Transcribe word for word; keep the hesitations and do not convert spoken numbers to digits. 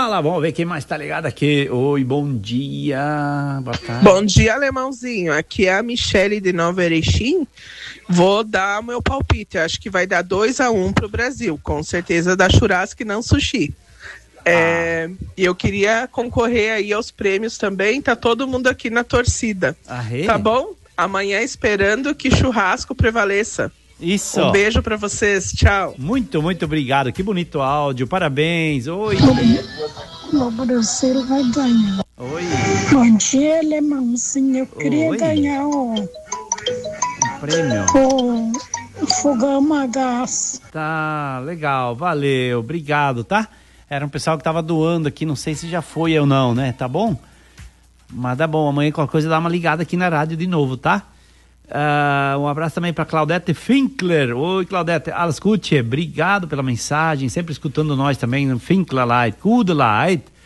fala, vamos ver quem mais tá ligado aqui. Oi, bom dia. Boa tarde. Bom dia, alemãozinho. Aqui é a Michele de Nova Erechim. Vou dar o meu palpite. Eu acho que vai dar dois a um pro Brasil. Com certeza dá churrasco e não sushi. É, ah. E eu queria concorrer aí aos prêmios também. Tá todo mundo aqui na torcida. Arre. Tá bom? Amanhã esperando que churrasco prevaleça. Isso. Um beijo pra vocês. Tchau. Muito, muito obrigado. Que bonito áudio. Parabéns. Oi. O Brasil vai ganhar. Oi. Bom dia, alemãozinho. Eu queria Oi. ganhar o... Um prêmio. O fogão a gás. Tá, legal. Valeu. Obrigado, tá? Era um pessoal que tava doando aqui. Não sei se já foi ou não, né? Tá bom? Mas tá bom. Amanhã qualquer coisa dá uma ligada aqui na rádio de novo, tá? Uh, um abraço também para Claudete Finkler. Oi, Claudete, alles Gute, obrigado pela mensagem, sempre escutando nós também no Finkler Light, Good Light.